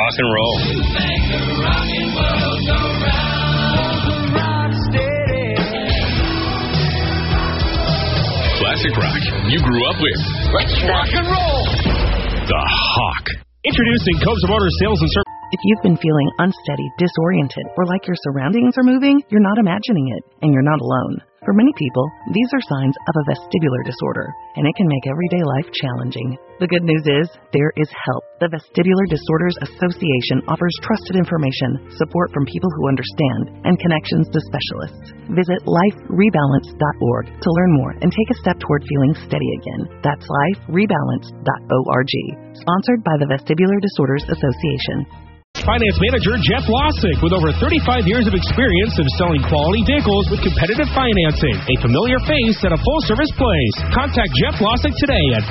rock and roll. Classic rock you grew up with. Let's rock and roll. The Hawk. Introducing Cobes Motors Sales and Service. If you've been feeling unsteady, disoriented, or like your surroundings are moving, you're not imagining it, and you're not alone. For many people, these are signs of a vestibular disorder, and it can make everyday life challenging. The good news is, there is help. The Vestibular Disorders Association offers trusted information, support from people who understand, and connections to specialists. Visit liferebalance.org to learn more and take a step toward feeling steady again. That's liferebalance.org. Sponsored by the Vestibular Disorders Association. Finance Manager Jeff Lossick, with over 35 years of experience in selling quality vehicles with competitive financing. A familiar face at a full-service place. Contact Jeff Lossick today at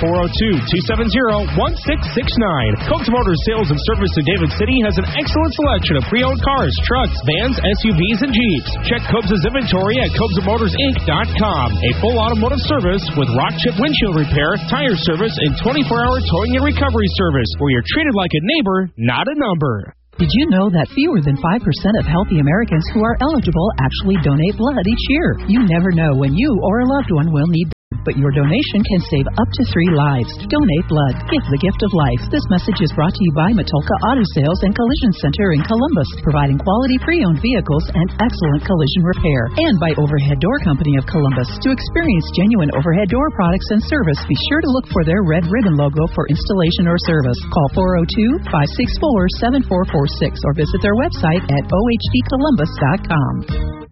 402-270-1669. Cobes Motors Sales and Service in David City has an excellent selection of pre-owned cars, trucks, vans, SUVs, and Jeeps. Check Cobes' inventory at CobesMotorsInc.com. A full automotive service with rock chip windshield repair, tire service, and 24-hour towing and recovery service, where you're treated like a neighbor, not a number. Did you know that fewer than 5% of healthy Americans who are eligible actually donate blood each year? You never know when you or a loved one will need but your donation can save up to 3 lives. Donate blood. Give the gift of life. This message is brought to you by Matulka Auto Sales and Collision Center in Columbus, providing quality pre-owned vehicles and excellent collision repair. And by Overhead Door Company of Columbus. To experience genuine overhead door products and service, be sure to look for their red ribbon logo for installation or service. Call 402-564-7446 or visit their website at ohdcolumbus.com.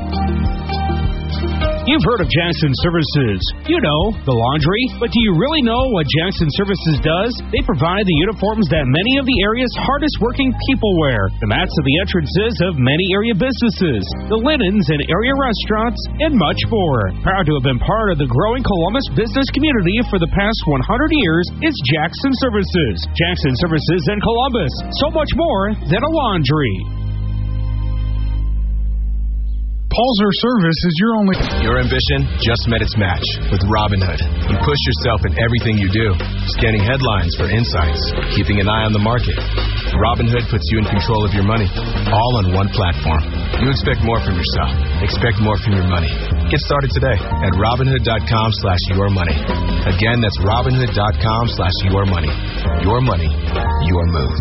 You've heard of Jackson Services. You know, the laundry. But do you really know what Jackson Services does? They provide the uniforms that many of the area's hardest working people wear. The mats at the entrances of many area businesses. The linens in area restaurants, and much more. Proud to have been part of the growing Columbus business community for the past 100 years is Jackson Services. Jackson Services in Columbus. So much more than a laundry. Palzer Service is your only... Your ambition just met its match with Robinhood. You push yourself in everything you do, scanning headlines for insights, keeping an eye on the market. Robinhood puts you in control of your money, all on one platform. You expect more from yourself. Expect more from your money. Get started today at Robinhood.com/yourmoney. Again, that's Robinhood.com/yourmoney. Your money, your move.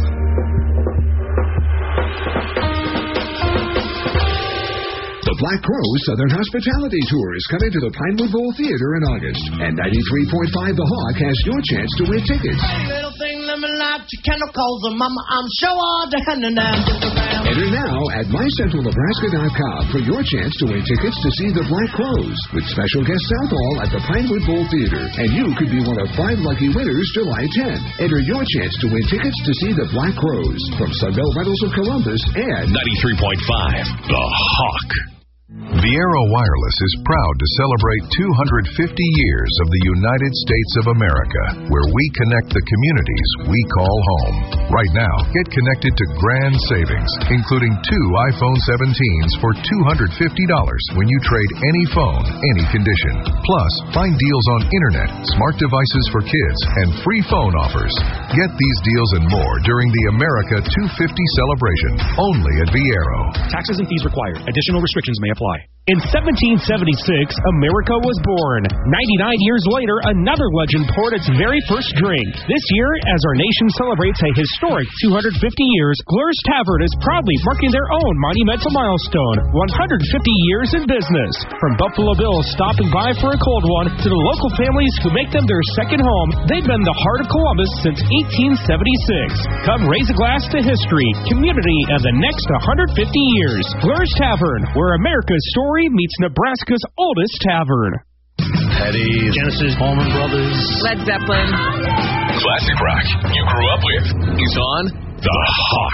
The Black Crow Southern Hospitality Tour is coming to the Pinewood Bowl Theater in August, and 93.5 The Hawk has your chance to win tickets. Little thing, let me light your candle, cause mama, I'm sure all down and down. Enter now at MyCentralNebraska.com for your chance to win tickets to see the Black Crows with special guest Southall at the Pinewood Bowl Theater, and you could be one of 5 lucky winners July 10th. Enter your chance to win tickets to see the Black Crows from Sunbelt Rentals of Columbus and 93.5 The Hawk. Viero Wireless is proud to celebrate 250 years of the United States of America, where we connect the communities we call home. Right now, get connected to grand savings, including 2 iPhone 17s for $250 when you trade any phone, any condition. Plus, find deals on internet, smart devices for kids, and free phone offers. Get these deals and more during the America 250 celebration, only at Viero. Taxes and fees required. Additional restrictions may apply. In 1776, America was born. 99 years later, another legend poured its very first drink. This year, as our nation celebrates a historic 250 years, Glur's Tavern is proudly marking their own monumental milestone, 150 years in business. From Buffalo Bills stopping by for a cold one to the local families who make them their second home, they've been the heart of Columbus since 1876. Come raise a glass to history, community, and the next 150 years. Glur's Tavern, where America's story meets Nebraska's oldest tavern. Petty, Genesis, Allman Brothers, Led Zeppelin. Classic rock you grew up with is on The Hawk.